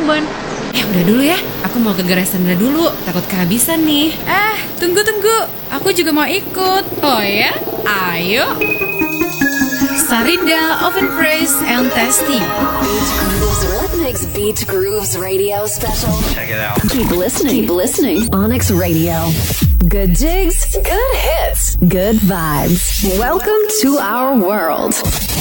Ambon. Udah dulu ya, aku mau ke Gerai Sandra dulu, takut kehabisan nih. Tunggu, aku juga mau ikut. Oh ya? Ayo. Sarinda Oven Fresh and Tasty. Beat Grooves Radio Special. Check it out. Keep listening. Onyx Radio. Good jigs, good hits, good vibes. Welcome to our world.